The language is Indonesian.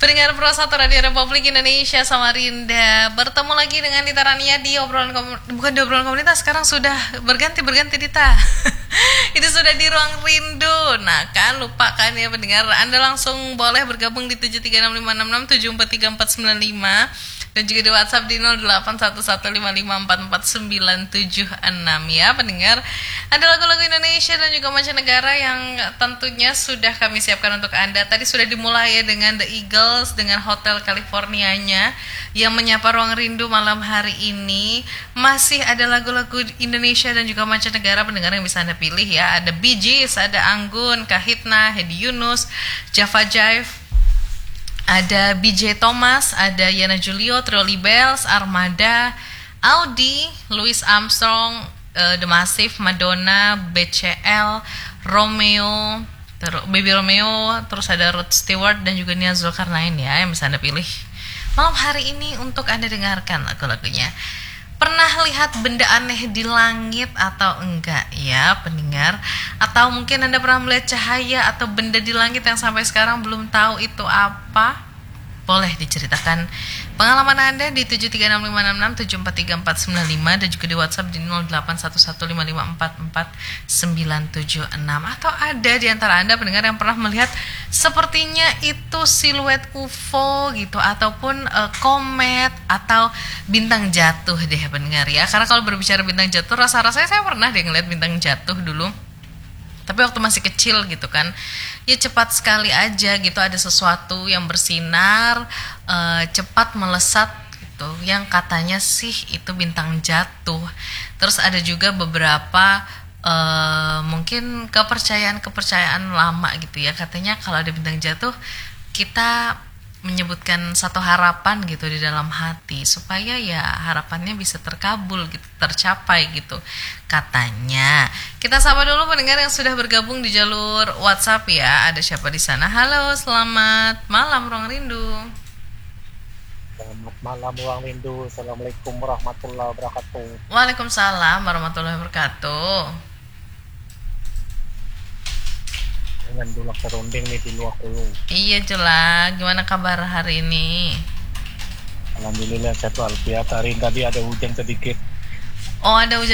Pendengar Pro 1 Radio Republik Indonesia Samarinda, bertemu lagi dengan Dita Rania di bukan di obrolan komunitas, sekarang sudah berganti Dita. Itu sudah di Ruang Rindu. Nah kan, lupa kan ya pendengar, Anda langsung boleh bergabung di 73656743495 dan juga di WhatsApp di 0811554496 ya pendengar. Ada lagu-lagu Indonesia dan juga mancanegara yang tentunya sudah kami siapkan untuk Anda. Tadi sudah dimulai ya dengan The Eagles dengan Hotel Californianya yang menyapa Ruang Rindu malam hari ini. Masih ada lagu-lagu Indonesia dan juga mancanegara pendengar yang bisa Anda pilih ya. Ada Bee Gees, ada Anggun, Kahitna, Hedi Yunus, Java Jive, ada BJ Thomas, ada Yana Julio, Trolly Bells, Armada, Audi, Louis Armstrong, The Massive, Madonna, BCL, Romeo, Baby Romeo, terus ada Rod Stewart dan juga Nia Zulkarnain ya yang bisa Anda pilih malam hari ini untuk Anda dengarkan lagu-lagunya. Pernah lihat benda aneh di langit atau enggak ya pendengar? Atau mungkin Anda pernah melihat cahaya atau benda di langit yang sampai sekarang belum tahu itu apa? Boleh diceritakan pengalaman Anda di 7365667434495 dan juga di WhatsApp di 0811554496. Atau ada di antara Anda pendengar yang pernah melihat sepertinya itu siluet UFO gitu, ataupun komet atau bintang jatuh deh pendengar ya. Karena kalau berbicara bintang jatuh, rasa-rasanya saya pernah deh ngeliat bintang jatuh dulu. Tapi waktu masih kecil gitu kan, ya cepat sekali aja gitu, ada sesuatu yang bersinar cepat melesat gitu, yang katanya sih itu bintang jatuh. Terus ada juga beberapa mungkin kepercayaan lama gitu ya, katanya kalau ada bintang jatuh kita menyebutkan satu harapan gitu di dalam hati supaya ya harapannya bisa terkabul gitu, tercapai gitu katanya. Kita sapa dulu pendengar yang sudah bergabung di jalur WhatsApp ya. Ada siapa di sana? Halo, selamat malam Ruang Rindu. Selamat malam Ruang Rindu. Assalamualaikum warahmatullahi wabarakatuh. Waalaikumsalam warahmatullahi wabarakatuh. Dengan dulak serunding nih di luar dulu. Iya jelas. Gimana kabar hari ini? Alhamdulillah sehat walafiat. Hari tadi ada hujan sedikit. Oh, ada hujan